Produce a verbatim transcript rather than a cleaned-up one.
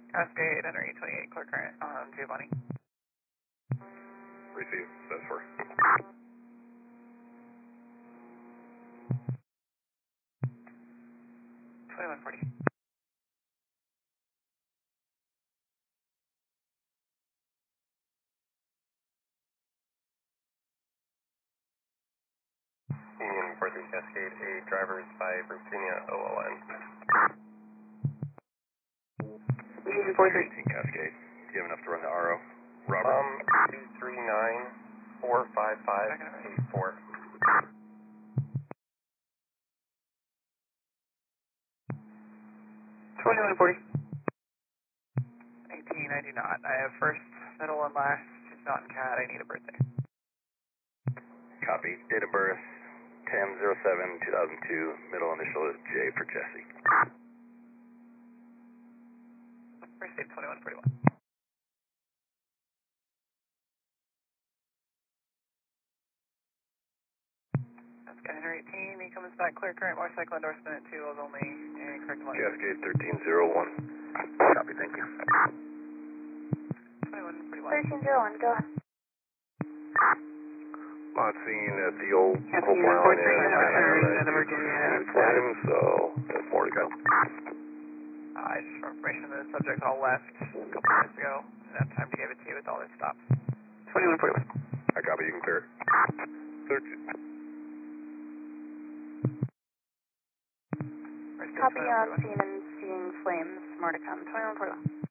Cascade, Henry twenty-eight, clear current on Giovanni. Receive, that's for. twenty-one forty. Union four three Cascade, eight drivers by Virginia O L N. Union four three. eighteen Cascade. Do you have enough to run the R O? Robert? Um, two three nine, four five five, eight four. twenty-one forty. eighteen, I do not. I have first, middle, and last. It's not in C A D. I need a birthday. Copy. Date of birth, ten oh seven two thousand two. Middle initial is J for Jesse. Receive twenty-one forty-one. That's got Henry eighteen. He comes back clear current motorcycle endorsement at two O's only. And correct one. Cascade thirteen oh one. Copy, thank you. twenty-one forty-one. thirteen oh one, go ahead. Lot seen at the old Yes, Hope Union Line four three, and uh, the Virginia. Flames, so there's more to go. Uh, just for information, the subject all left a couple minutes ago. Didn't have time to give it to you with all their stops. twenty-one forty-one. I copy, you can clear it. thirteen. Copy on scene and seeing flames. More to come. twenty-one forty-one.